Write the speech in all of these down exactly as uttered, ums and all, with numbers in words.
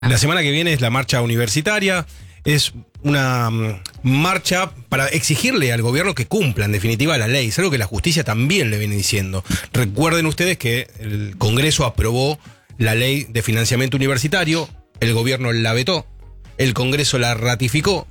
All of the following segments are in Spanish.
La semana que viene es la marcha universitaria, es una um, marcha para exigirle al gobierno que cumpla en definitiva la ley, es algo que la justicia también le viene diciendo. Recuerden ustedes que el Congreso aprobó la ley de financiamiento universitario, el gobierno la vetó, el Congreso la ratificó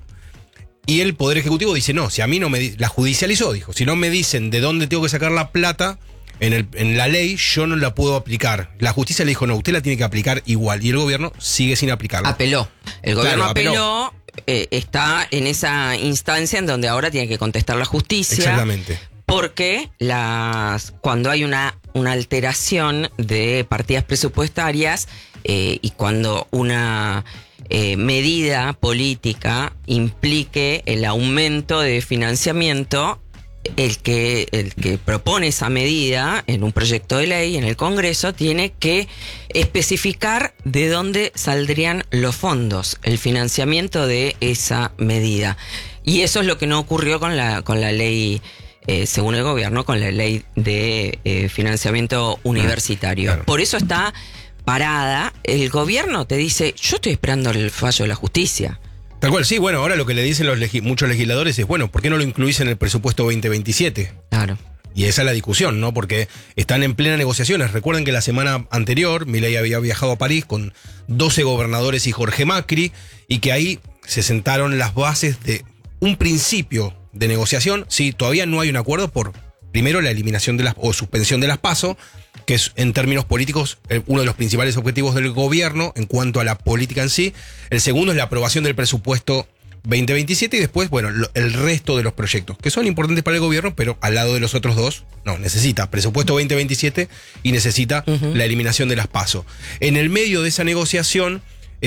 y el Poder Ejecutivo dice no, si a mí no me, la judicializó, dijo, si no me dicen de dónde tengo que sacar la plata, En, el, en la ley yo no la puedo aplicar. La justicia le dijo, no, usted la tiene que aplicar igual. Y el gobierno sigue sin aplicarla. Apeló. El gobierno Claro, apeló. apeló, eh, está en esa instancia en donde ahora tiene que contestar la justicia. Exactamente. Porque las, cuando hay una, una alteración de partidas presupuestarias eh, y cuando una eh, medida política implique el aumento de financiamiento, El que, el que propone esa medida en un proyecto de ley en el Congreso tiene que especificar de dónde saldrían los fondos, el financiamiento de esa medida. Y eso es lo que no ocurrió con la, con la ley, eh, según el gobierno, con la ley de eh, financiamiento universitario. Claro. Por eso está parada. El gobierno te dice, yo estoy esperando el fallo de la justicia. Tal cual, sí, bueno, ahora lo que le dicen los legi- muchos legisladores es, bueno, ¿por qué no lo incluís en el presupuesto veinte veintisiete? Claro. Y esa es la discusión, ¿no? Porque están en plena negociaciones. Recuerden que la semana anterior Milei había viajado a París con doce gobernadores y Jorge Macri, y que ahí se sentaron las bases de un principio de negociación. Sí, todavía no hay un acuerdo por, primero, la eliminación de las, o suspensión de las PASO, que es en términos políticos uno de los principales objetivos del gobierno en cuanto a la política en sí. El segundo es la aprobación del presupuesto veinte veintisiete y después, bueno, lo, el resto de los proyectos, que son importantes para el gobierno, pero al lado de los otros dos, no, necesita presupuesto veinte veintisiete y necesita uh-huh. la eliminación de las PASO. En el medio de esa negociación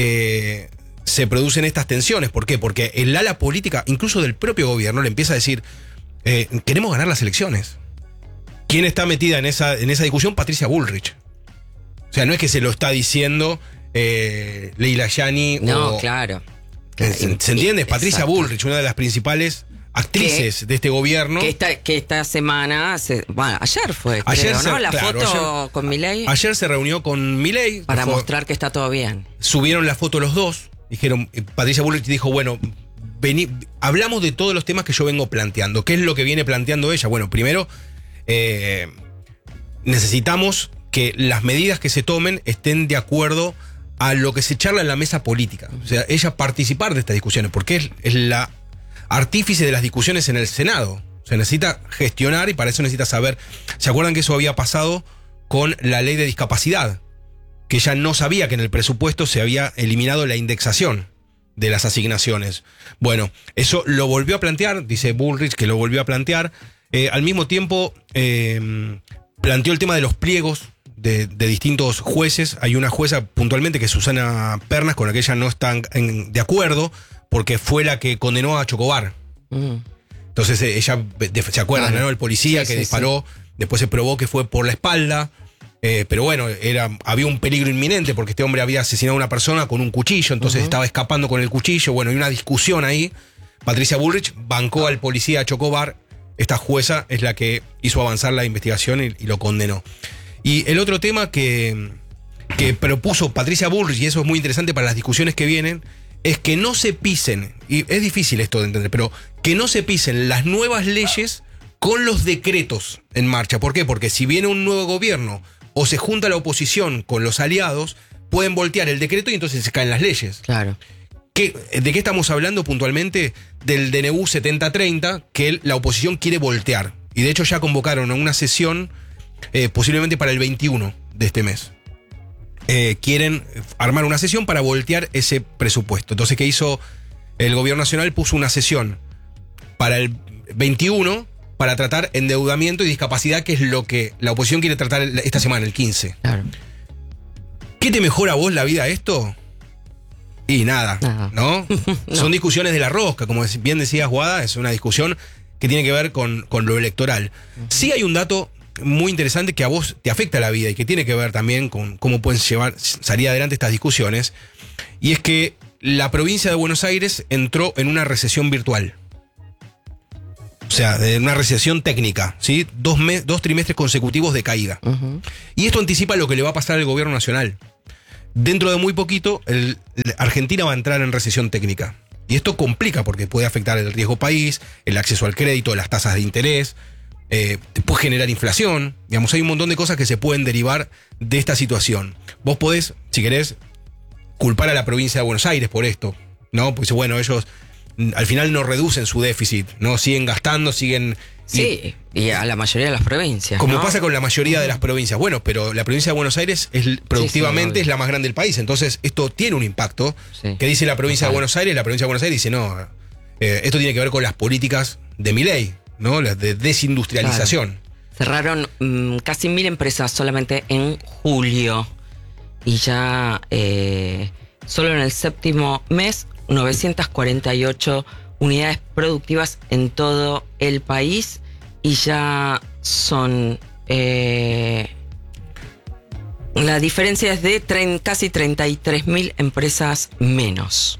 eh, se producen estas tensiones. ¿Por qué? Porque el ala política, incluso del propio gobierno, le empieza a decir, eh, queremos ganar las elecciones. ¿Quién está metida en esa, en esa discusión? Patricia Bullrich. O sea, no es que se lo está diciendo eh, Leila Yani. No, o, claro. ¿Se, ¿se entiende? Patricia Exacto. Bullrich, una de las principales actrices que, de este gobierno. Que esta, que esta semana, se, bueno, ayer fue, ayer creo, se, ¿no? La claro, foto ayer, con Milei. Ayer se reunió con Milei. Para fue, mostrar que está todo bien. Subieron la foto los dos. Dijeron, Patricia Bullrich dijo, bueno, vení, hablamos de todos los temas que yo vengo planteando. ¿Qué es lo que viene planteando ella? Bueno, primero, eh, necesitamos que las medidas que se tomen estén de acuerdo a lo que se charla en la mesa política. O sea, ella participar de estas discusiones, porque es, es la artífice de las discusiones en el Senado. O sea, necesita gestionar y para eso necesita saber. ¿Se acuerdan que eso había pasado con la ley de discapacidad? Que ella no sabía que en el presupuesto se había eliminado la indexación de las asignaciones. Bueno, eso lo volvió a plantear, dice Bullrich que lo volvió a plantear. Eh, al mismo tiempo, eh, planteó el tema de los pliegos de, de distintos jueces. Hay una jueza puntualmente que es Susana Pernas, con la que ella no está en, de acuerdo, porque fue la que condenó a Chocobar. Mm. Entonces ella, ¿se acuerdan, claro, ¿no? El policía sí, que sí, disparó, sí. Después se probó que fue por la espalda. Eh, pero bueno, era, había un peligro inminente porque este hombre había asesinado a una persona con un cuchillo, entonces uh-huh. estaba escapando con el cuchillo. Bueno, hay una discusión ahí. Patricia Bullrich bancó al policía Chocobar. Esta jueza es la que hizo avanzar la investigación y, y lo condenó. Y el otro tema que, que propuso Patricia Bullrich, y eso es muy interesante para las discusiones que vienen, es que no se pisen, y es difícil esto de entender, pero que no se pisen las nuevas leyes con los decretos en marcha. ¿Por qué? Porque si viene un nuevo gobierno o se junta la oposición con los aliados, pueden voltear el decreto y entonces se caen las leyes. Claro. ¿Qué, ¿De qué estamos hablando puntualmente? Del D N U setenta treinta, que la oposición quiere voltear. Y de hecho ya convocaron a una sesión eh, posiblemente para el veintiuno de este mes. Eh, quieren armar una sesión para voltear ese presupuesto. Entonces, ¿qué hizo el gobierno nacional? Puso una sesión para el veintiuno para tratar endeudamiento y discapacidad, que es lo que la oposición quiere tratar esta semana, el quince. Claro. ¿Qué te mejora a vos la vida esto? Y nada, no. ¿no? no. Son discusiones de la rosca, como bien decías, Guada, es una discusión que tiene que ver con, con lo electoral. Uh-huh. Sí hay un dato muy interesante que a vos te afecta la vida y que tiene que ver también con cómo pueden llevar, salir adelante estas discusiones, y es que la provincia de Buenos Aires entró en una recesión virtual. O sea, de una recesión técnica, ¿sí? Dos, mes, dos trimestres consecutivos de caída. Uh-huh. Y esto anticipa lo que le va a pasar al gobierno nacional. dentro de muy poquito, el, el Argentina va a entrar en recesión técnica. Y esto complica porque puede afectar el riesgo país, el acceso al crédito, las tasas de interés, eh, puede generar inflación. Digamos, hay un montón de cosas que se pueden derivar de esta situación. Vos podés, si querés, culpar a la provincia de Buenos Aires por esto, ¿no? Pues bueno, ellos al final no reducen su déficit, ¿no? Siguen gastando, siguen... Sí, y, y a la mayoría de las provincias, como ¿no? pasa con la mayoría de las provincias. Bueno, pero la provincia de Buenos Aires es productivamente sí, sí, es la más grande del país. Entonces esto tiene un impacto. Sí. Que dice la provincia Total. de Buenos Aires, la provincia de Buenos Aires dice, no, eh, esto tiene que ver con las políticas de Milei, ¿no? Las de desindustrialización. Claro. Cerraron mmm, casi mil empresas solamente en julio. Y ya eh, solo en el séptimo mes, novecientas cuarenta y ocho unidades productivas en todo el país, y ya son eh, la diferencia es de tre- casi treinta y tres mil empresas menos.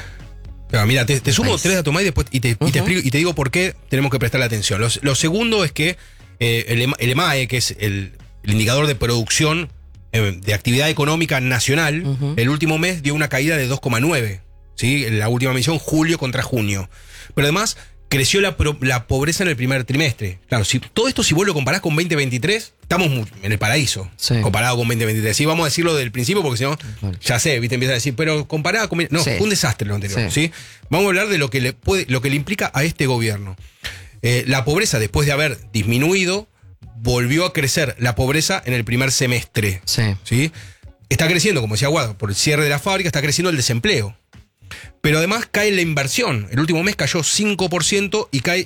Claro, mira, te, te sumo tres datos más y, después, y, te, uh-huh. y, te explico, y te digo por qué tenemos que prestarle atención. Lo, lo segundo es que eh, el, el E M A E, que es el, el indicador de producción eh, de actividad económica nacional, uh-huh. el último mes dio una caída de dos coma nueve. ¿Sí? En la última medición, julio contra junio. Pero además, creció la, pro, la pobreza en el primer trimestre. Claro, si todo esto, si vos lo comparás con veinte veintitrés, estamos en el paraíso, sí. comparado con veinte veintitrés. Sí, vamos a decirlo del principio, porque si no, vale. ya sé, viste, empiezan a decir, pero comparado con... No, sí. fue un desastre lo anterior, sí. ¿sí? Vamos a hablar de lo que le puede, lo que le implica a este gobierno. Eh, la pobreza, después de haber disminuido, volvió a crecer la pobreza en el primer semestre. Sí. ¿sí? Está creciendo, como decía Guado, por el cierre de la fábrica, está creciendo el desempleo. Pero además cae la inversión. El último mes cayó cinco por ciento y, cae,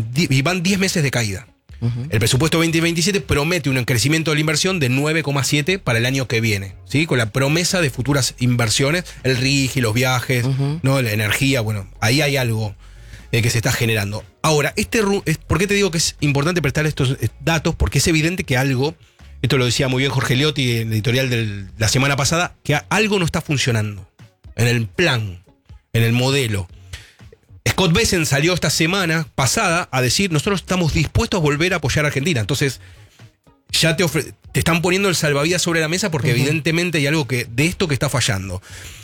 y van diez meses de caída. Uh-huh. El presupuesto veinte veintisiete promete un crecimiento de la inversión de nueve coma siete para el año que viene, ¿sí? Con la promesa de futuras inversiones, el R I G I, los viajes, uh-huh. ¿no? La energía, bueno, ahí hay algo eh, que se está generando. Ahora, este, ¿por qué te digo que es importante prestar estos datos? Porque es evidente que algo, esto lo decía muy bien Jorge Liotti en el editorial de la semana pasada, que algo no está funcionando en el plan, en el modelo. Scott Bessent salió esta semana pasada a decir, nosotros estamos dispuestos a volver a apoyar a Argentina. Entonces, ya te, ofre- te están poniendo el salvavidas sobre la mesa porque uh-huh. evidentemente hay algo que de esto que está fallando.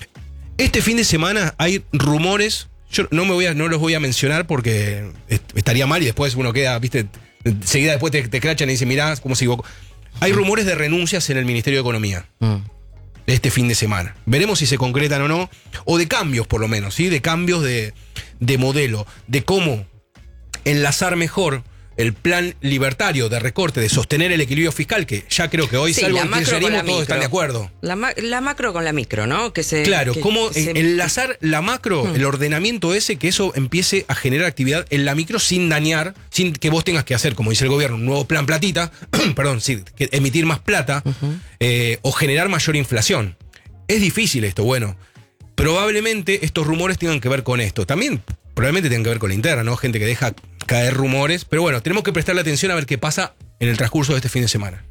Este fin de semana hay rumores, yo no, me voy a, no los voy a mencionar porque estaría mal y después uno queda, viste, enseguida después te, te crachan y dicen, mirá, ¿cómo se equivocó? Hay rumores de renuncias en el Ministerio de Economía. Uh-huh. Este fin de semana. Veremos si se concretan o no, o de cambios por lo menos, ¿sí? De cambios de, de modelo, de cómo enlazar mejor el plan libertario de recorte, de sostener el equilibrio fiscal, que ya creo que hoy, sí, salvo el kirchnerismo, todos están de acuerdo. La, ma- la macro con la micro, ¿no? Que se, claro, que, cómo que en, se... enlazar la macro, hmm. el ordenamiento ese, que eso empiece a generar actividad en la micro sin dañar, sin que vos tengas que hacer, como dice el gobierno, un nuevo plan platita, perdón, sí, que emitir más plata, uh-huh. eh, o generar mayor inflación. Es difícil esto, bueno. Probablemente estos rumores tengan que ver con esto. También probablemente tengan que ver con la interna, ¿no? Gente que deja caer rumores. Pero bueno, tenemos que prestarle atención a ver qué pasa en el transcurso de este fin de semana.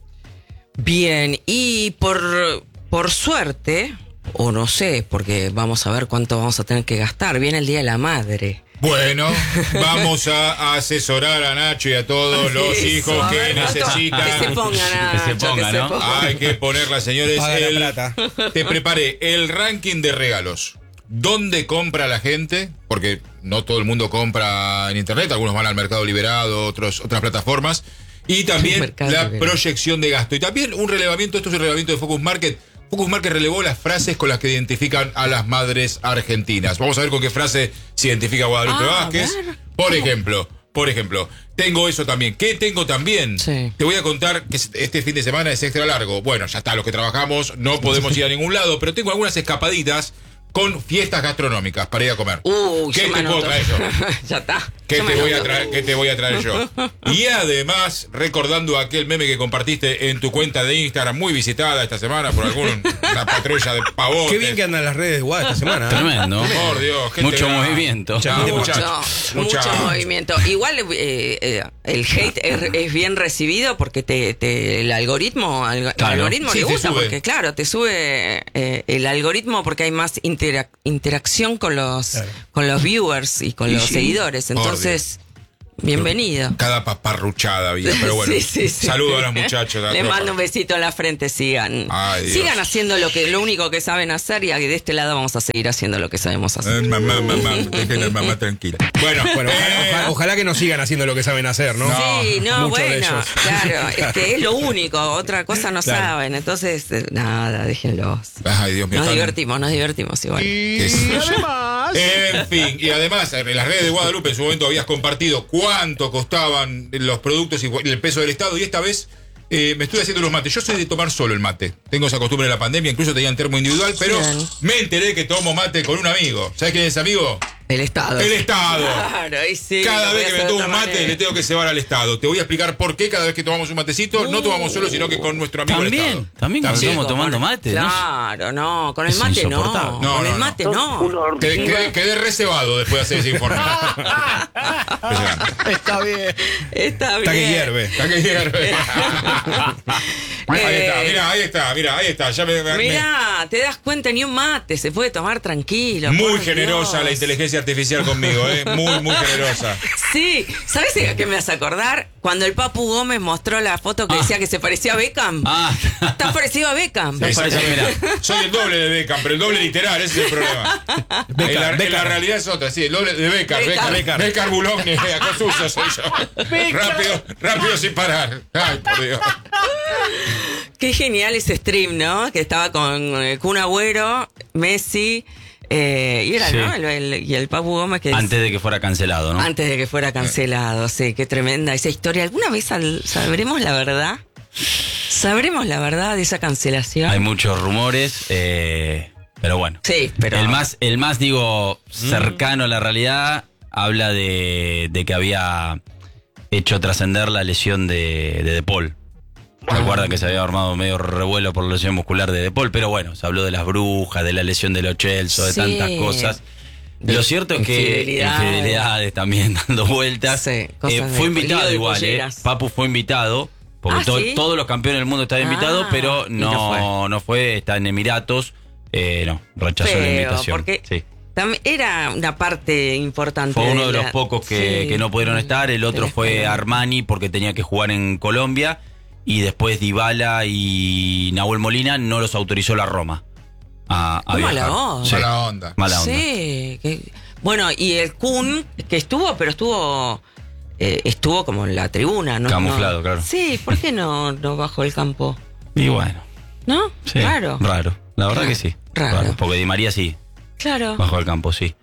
Bien, y por, por suerte, o no sé, porque vamos a ver cuánto vamos a tener que gastar, viene el Día de la Madre. Bueno, vamos a asesorar a Nacho y a todos los Eso, hijos que ver, necesitan. Que se pongan, a que se ponga, que ¿no? se pongan. Hay que ponerla, señores. Paga la El, plata. te preparé el ranking de regalos. ¿Dónde compra la gente? Porque no todo el mundo compra en internet, algunos van al Mercado Liberado, otros, otras plataformas. Y también la liberado. proyección de gasto. Y también un relevamiento, esto es un relevamiento de Focus Market. Focus Market relevó las frases con las que identifican a las madres argentinas. Vamos a ver con qué frase se identifica Guadalupe ah, Vázquez. Por ejemplo, por ejemplo, tengo eso también. ¿Qué tengo también? Sí. Te voy a contar que este fin de semana es extra largo. Bueno, ya está, los que trabajamos no podemos ir a ningún lado, pero tengo algunas escapaditas con fiestas gastronómicas para ir a comer. Uh, ¿Qué te puedo traer yo? Ya está. ¿Qué yo te, voy a traer, ¿Qué te voy a traer yo? Y además, recordando aquel meme que compartiste en tu cuenta de Instagram, muy visitada esta semana por alguna patrulla de pavotes. Qué bien que andan las redes de Guada esta semana. ¿eh? Tremendo. Por Dios. gente Mucho va- movimiento. Mucha- Mucho, muchachos, mucho muchachos. movimiento. Igual eh, eh, el hate es, es bien recibido porque te, te el algoritmo, al- el Claro. algoritmo Sí, le te gusta, sube. porque claro, te sube eh, el algoritmo porque hay más interac- interacción con los Claro. con los viewers y con Y los sí, seguidores. obvio. Entonces, Bienvenido. Cada paparruchada había, pero bueno. Sí, sí, sí. Saludo a los muchachos. Les mando un besito en la frente, sigan. Ay, sigan haciendo lo que lo único que saben hacer y de este lado vamos a seguir haciendo lo que sabemos hacer. Eh, mamá, mamá, dejen a mamá tranquila. Bueno, Bueno, eh, ojalá, ojalá- ojalá que no sigan haciendo lo que saben hacer, ¿no? Sí, no, Muchos de bueno, ellos. claro, este, es lo único, otra cosa no Claro. saben, entonces, eh, nada, déjenlos. Ay, Dios mío. Nos tan- divertimos, nos divertimos igual. que es- En fin, y además en las redes de Guadalupe en su momento habías compartido cuánto costaban los productos y el peso del Estado, y esta vez eh, me estoy haciendo los mates. Yo soy de tomar solo el mate. Tengo esa costumbre de la pandemia, incluso tenía un termo individual, pero Bien. me enteré que tomo mate con un amigo. ¿Sabes quién es ese amigo? El Estado. El Estado. Claro, ahí sí. Cada lo voy vez a que me hacer de tomo otra un mate manera. le tengo que cebar al Estado. Te voy a explicar por qué cada vez que tomamos un matecito no tomamos solo, sino que con nuestro amigo el También, Estado. también cuando estamos tomando mate, ¿no? Claro, no, con el Es mate no. insoportable. No, Con no, el no. mate no. Quedé, quedé- quedé reservado después de hacer ese informe. Impresionante. Está bien. Está bien. Está que hierve. Está que hierve. Ahí está, Eh, mira, ahí está, mira, ahí está. Ya me, me- Mirá, te das cuenta, ni un mate se puede tomar tranquilo. muy por generosa Dios. la inteligencia artificial conmigo, ¿eh? Muy, muy generosa. Sí, ¿sabes a qué me hace acordar? Cuando el Papu Gómez mostró la foto que Ah. decía que se parecía a Beckham. Ah, Estás parecido a Beckham. Sí, parece, sí, mira. Soy el doble de Beckham, pero el doble literal, ese es el problema. Becar, en, la, en Becar. la realidad es otra, sí, el doble de Becar, Becar. Becar, Becar Boulogne, acá suyo soy yo. Rápido, rápido sin parar. Ay, por Dios. Qué genial ese stream, ¿no? Que estaba con eh, Kun Agüero, Messi, eh, y era, Sí. ¿no? El, el- y el Papu Gómez que antes de que fuera cancelado, ¿no? antes de que fuera cancelado. Sí, qué tremenda esa historia. ¿Alguna vez al- sabremos la verdad? ¿Sabremos la verdad de esa cancelación? Hay muchos rumores, eh, pero bueno. Sí, pero... El más, el más, digo, cercano a la realidad habla de, de que había hecho trascender la lesión de, de De Paul. Recuerda que se había armado medio revuelo por la lesión muscular de De Paul, pero bueno, se habló de las brujas, de la lesión de los Chelsea, de Sí. tantas cosas. De Lo cierto es que infidelidades. infidelidades también dando vueltas. Sí, cosas Eh, de- fue lío invitado de igual, eh. polleras. Papu fue invitado, porque Ah, to- ¿sí? todos los campeones del mundo estaban Ah, invitados, pero y no no, no fue, está en Emiratos, eh, no, rechazó la Feo, invitación. porque Sí. tam- era una parte importante. Fue uno de la- los pocos que, sí, que no pudieron estar, el de otro la fue escuela. Armani porque tenía que jugar en Colombia, y después Dybala y Nahuel Molina no los autorizó la Roma a, a Qué viajar. mala onda. Sí, Mala onda. mala onda. Sí. que- bueno, y el Kun, que estuvo, pero estuvo eh, estuvo como en la tribuna, ¿no? Camuflado, No- claro. Sí, ¿por qué no, no bajó el campo? Y bueno, ¿No? sí, Raro. Raro, la verdad Raro, que sí. raro. Porque Di María sí, Claro. bajó al campo, sí.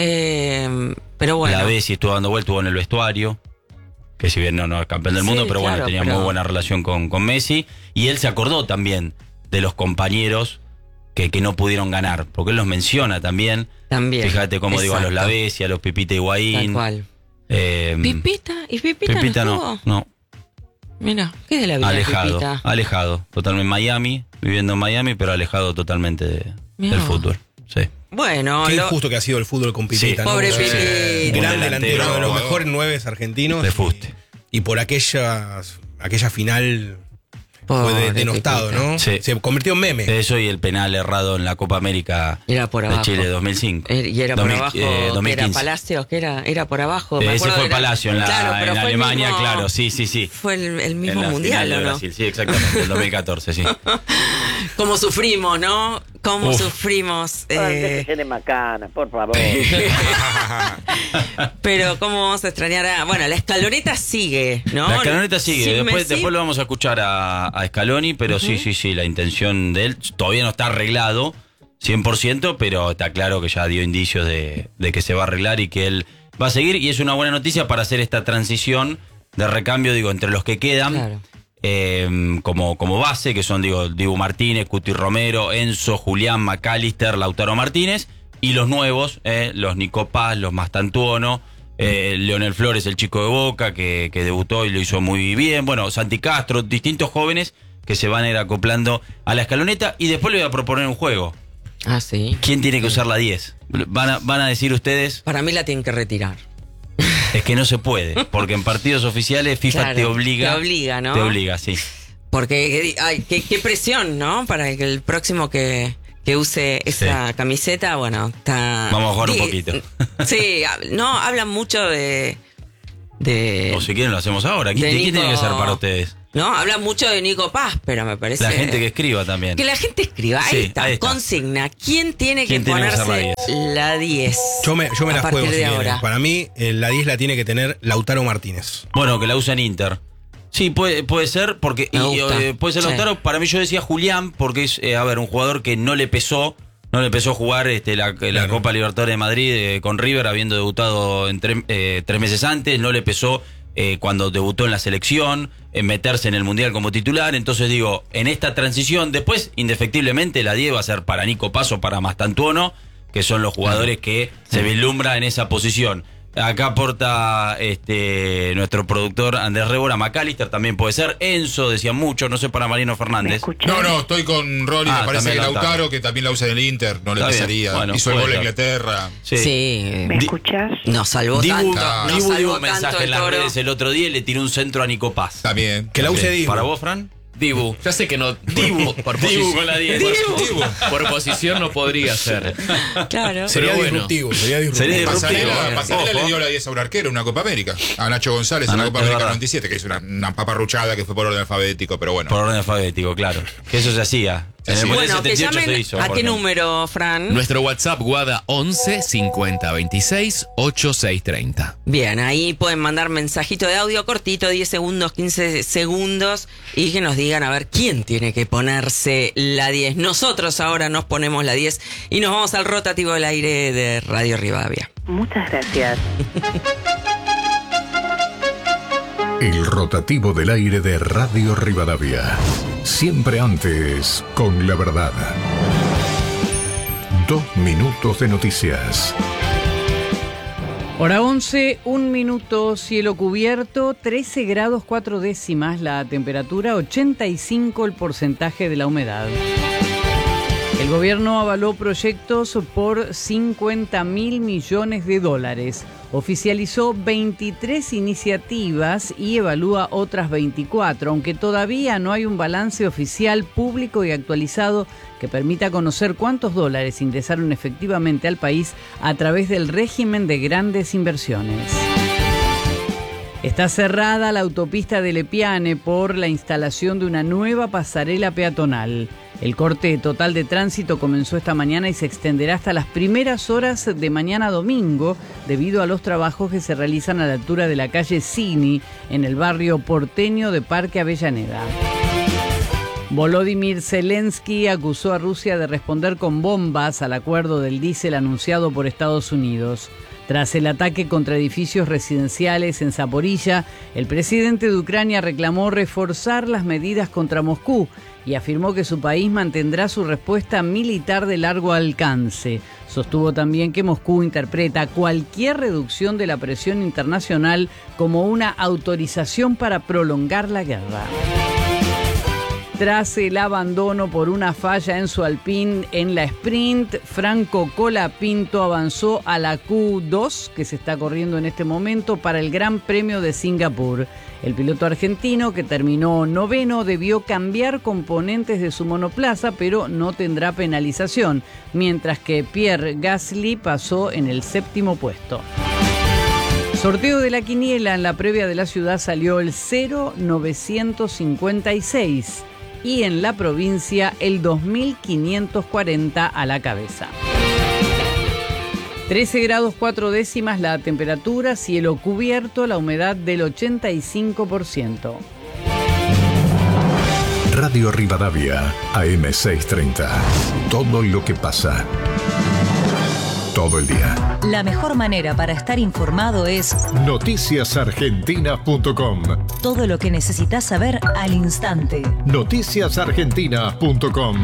Eh, pero bueno. La Bessi estuvo dando vuelta, estuvo en el vestuario, que si bien no, no es campeón del Sí, mundo, pero claro, bueno, tenía pero- muy buena relación con, con Messi. Y él se acordó también de los compañeros que, que no pudieron ganar, porque él los menciona también. También. Fíjate cómo digo a los Exacto. Lavesi, a los Pipita Tal Higuaín. cual. Eh, ¿Pipita? ¿Y Pipita, Pipita no no, estuvo? no, Mira, ¿qué es de la vida de alejado, Pipita? alejado, totalmente en Miami, viviendo en Miami, pero alejado totalmente de- Mirá. del fútbol. Sí. Bueno, Qué lo- injusto que ha sido el fútbol con Pipita, Sí. ¿no? Pobre Como Pipita. ese Un Gran delantero, delantero, uno de los ¿no? mejores nueves argentinos. De y- fuste. Y por aquellas, aquella final fue Pobre de- denostado, Pipita. ¿no? Sí. Se convirtió en meme. Eso y el penal errado en la Copa América Era por de abajo. Chile dos mil cinco. Eh, Y era por dos mil, abajo, eh, que era dos mil quince. Palacios, que era, era por abajo. Eh, me ese acuerdo fue de la- Palacio en, la, Claro, pero en fue el Alemania, mismo- claro, sí, sí, sí. Fue el, el mismo en la mundial, final de ¿o no? Brasil, sí, exactamente, el dos mil catorce, sí. Cómo sufrimos, ¿no? Cómo Uf. sufrimos. Ay, eh, déjese de macana, por favor. pero cómo vamos a extrañar a... Bueno, la escaloneta sigue, ¿no? La escaloneta sigue, Sin después, Messi. después lo vamos a escuchar a, a Scaloni, pero sí, sí, sí, la intención de él todavía no está arreglado cien por ciento, pero está claro que ya dio indicios de, de que se va a arreglar y que él va a seguir, y es una buena noticia para hacer esta transición de recambio, digo, entre los que quedan. Claro. eh, como, como base, que son, digo, Dibu Martínez, Cuti Romero, Enzo, Julián, McAllister, Lautaro Martínez, y los nuevos, eh, los Nico Paz, los Mastantuono, eh, Leonel Flores, el chico de Boca, que, que debutó y lo hizo muy bien, bueno, Santi Castro, distintos jóvenes que se van a ir acoplando a la escaloneta, y después le voy a proponer un juego. Ah, sí. ¿Quién tiene que usar la diez? Van a, van a decir ustedes, Para mí la tienen que retirar. es que no se puede, porque en partidos oficiales FIFA Claro, te obliga. te obliga, ¿no? Te obliga, sí. Porque, ay, qué, qué presión, ¿no? Para que el próximo que, que use esa camiseta, bueno, está... Vamos a jugar un Di- poquito. Sí, no, hablan mucho de, de... O si quieren lo hacemos ahora. ¿Quién, de ¿quién Nico- tiene que ser para ustedes? No, habla mucho de Nico Paz, pero me parece... La gente que escriba también. Que la gente escriba. Ahí, Sí, está, ahí está. consigna. ¿Quién tiene que ¿Quién tiene que usar la ponerse la diez? Yo me, yo me a la partir juego si de quieren. ahora. Para mí, eh, la diez la tiene que tener Lautaro Martínez. Bueno, que la usen Inter. Sí, puede, puede ser, porque Me y, gusta. eh, puede ser Sí. Lautaro. Para mí yo decía Julián, porque es, eh, a ver, un jugador que no le pesó, no le pesó jugar este, la, la Claro. Copa Libertadores de Madrid eh, con River, habiendo debutado en tre- eh, tres meses antes, no le pesó eh, cuando debutó en la selección, en meterse en el Mundial como titular. Entonces digo, en esta transición, después, indefectiblemente, la diez va a ser para Nico Paz o para Mastantuono, que son los jugadores que se vislumbra en esa posición. Acá aporta este nuestro productor Andrés Rébora, McAllister también puede ser, Enzo decía mucho, no sé para Mariano ¿Me Fernández. escuchás? No, no, estoy con Rolly, Ah, me parece que también Lautaro, Lautaro. que también la usa en el Inter, no le Está bien, pesaría. bueno, Hizo el puede gol a ser. Inglaterra. Sí. ¿Me Di- escuchás? Nos salvó Dibu, tanto. Ah. nos Dibu dio salvó un mensaje tanto en el las Toro. redes el otro día y le tiró un centro a Nico Paz. También. Que la use también. Dibu. ¿Para vos, Fran? Dibu. Ya sé que no. Dibu. Por, por Dibu posi- con la diez. Dibu. por posición no podría ser. Claro. Sería Pero bueno. disruptivo, sería disruptivo. Sería disruptivo. Pasarela, Ojo. Pasarela le dio la diez a un arquero en una Copa América. A Nacho González en Ah, la no, Copa es América verdad. noventa y siete, que hizo una, una paparruchada que fue por orden alfabético, pero bueno. Por orden alfabético, claro. Que eso se hacía. Se En el hacía. Mundial Bueno, que setenta y ocho llamen. se hizo. ¿A por qué ejemplo. número, Fran? Nuestro WhatsApp Guada once cincuenta veintiséis ochenta y seis treinta. Bien, ahí pueden mandar mensajito de audio cortito, diez segundos, quince segundos, y que nos digan a ver quién tiene que ponerse la diez. Nosotros ahora nos ponemos la diez y nos vamos al rotativo del aire de Radio Rivadavia. Muchas gracias. El rotativo del aire de Radio Rivadavia. Siempre antes, con la verdad. Dos minutos de noticias. Hora once, un minuto, cielo cubierto, trece grados cuatro décimas la temperatura, ochenta y cinco el porcentaje de la humedad. El gobierno avaló proyectos por cincuenta mil millones de dólares. Oficializó veintitrés iniciativas y evalúa otras veinticuatro, aunque todavía no hay un balance oficial, público y actualizado que permita conocer cuántos dólares ingresaron efectivamente al país a través del régimen de grandes inversiones. Está cerrada la autopista de Lepiane por la instalación de una nueva pasarela peatonal. El corte total de tránsito comenzó esta mañana y se extenderá hasta las primeras horas de mañana domingo debido a los trabajos que se realizan a la altura de la calle Cini en el barrio porteño de Parque Avellaneda. Volodymyr Zelensky acusó a Rusia de responder con bombas al acuerdo del diésel anunciado por Estados Unidos. Tras el ataque contra edificios residenciales en Zaporilla, el presidente de Ucrania reclamó reforzar las medidas contra Moscú y afirmó que su país mantendrá su respuesta militar de largo alcance. Sostuvo también que Moscú interpreta cualquier reducción de la presión internacional como una autorización para prolongar la guerra. Tras el abandono por una falla en su Alpine en la sprint, Franco Colapinto avanzó a la Q dos, que se está corriendo en este momento, para el Gran Premio de Singapur. El piloto argentino, que terminó noveno, debió cambiar componentes de su monoplaza, pero no tendrá penalización, mientras que Pierre Gasly pasó en el séptimo puesto. Sorteo de la quiniela en la previa de la ciudad salió el cero novecientos cincuenta y seis. Y en la provincia el dos mil quinientos cuarenta a la cabeza. trece grados cuatro décimas la temperatura, cielo cubierto, la humedad del ochenta y cinco por ciento. Radio Rivadavia, A M seiscientos treinta. Todo lo que pasa. Todo el día. La mejor manera para estar informado es noticias argentinas punto com. todo lo que necesitas saber al instante. noticias argentinas punto com.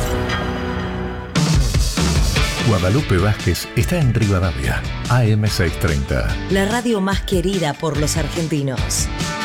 Guadalupe Vázquez está en Rivadavia, A M seiscientos treinta. La radio más querida por los argentinos.